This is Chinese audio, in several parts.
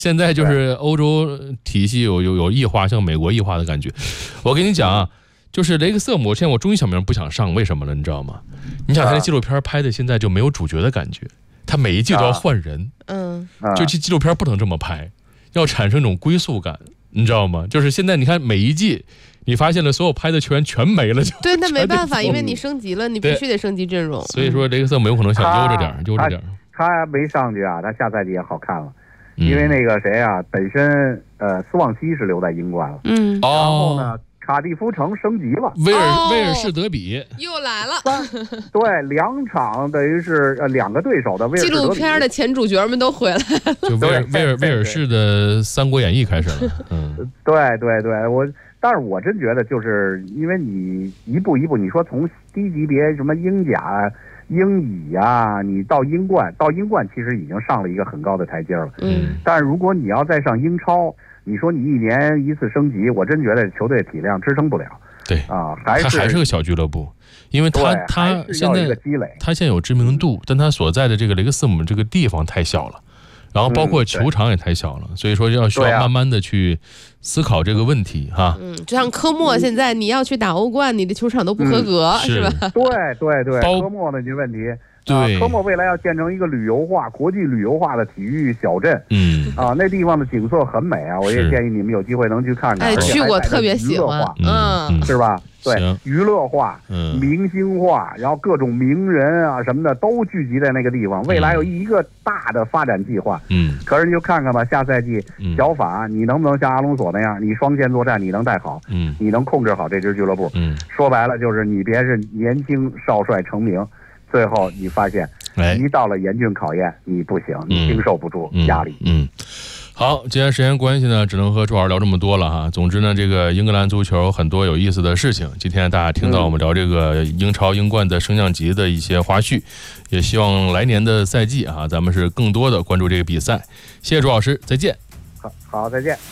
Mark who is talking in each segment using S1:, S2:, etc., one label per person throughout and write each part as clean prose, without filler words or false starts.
S1: 现在就是欧洲体系有异化，像美国异化的感觉。我跟你讲啊，就是雷克瑟姆，现在我终于想明白不想上，为什么了？你知道吗？你想他那纪录片拍的现在就没有主角的感觉，他每一季都要换人，就这纪录片不能这么拍，要产生一种归宿感，你知道吗？就是现在你看每一季。你发现了所有拍的球员全没了，就
S2: 对，那没办法，因为你升级了，你必须得升级阵容。
S1: 所以说雷克瑟姆有可能想悠着点。
S3: 他没上去啊，他下赛季也好看了，因为那个谁啊，本身斯旺西是留在英冠了，然后呢，卡蒂夫城升级了，
S1: 威尔士德比
S2: 又来了，
S3: 对，2场等于是2个对手的威尔士德比，
S2: 纪录片的前主角们都回来了，
S1: 就威尔士的《三国演义》开始了，
S3: 对，但是我真觉得，就是因为你一步一步，你说从低级别什么英甲、英乙啊，你到英冠其实已经上了一个很高的台阶了。但是如果你要再上英超，你说你1年1次升级，我真觉得球队体量支撑不了。
S1: 对啊，他还是个小俱乐部，因为他现在他现在有知名度，但他所在的这个雷克瑟姆这个地方太小了。然后包括球场也太小了，所以说需要慢慢的去思考这个问题哈。
S2: 就像科莫现在你要去打欧冠，你的球场都不合格，是吧？
S3: 对，科莫的这问题。对，科莫未来要建成一个国际旅游化的体育小镇。那地方的景色很美啊，我也建议你们有机会能去看看。
S2: 哎，去过特别喜欢，
S3: 是吧？对，娱乐化、明星化，然后各种名人啊什么的都聚集在那个地方。未来有一个大的发展计划。可是你就看看吧，下赛季小法你能不能像阿隆索那样，你双线作战你能带好，你能控制好这支俱乐部。说白了就是你别是年轻少帅成名，最后你发现一到了严峻考验，你不行，你经受不住压力。
S1: 好，今天时间关系呢，只能和朱老师聊这么多了哈。总之呢，这个英格兰足球很多有意思的事情。今天大家听到我们聊这个英超、英冠的升降级的一些花絮，也希望来年的赛季啊，咱们是更多的关注这个比赛。谢谢朱老师，再见。
S3: 好，再见。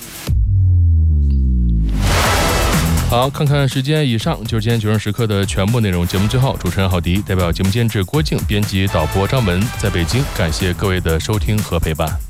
S1: 好，看看时间，以上就是今天90时刻的全部内容。节目最后，主持人郝迪代表节目监制郭靖、编辑导播张文，在北京感谢各位的收听和陪伴。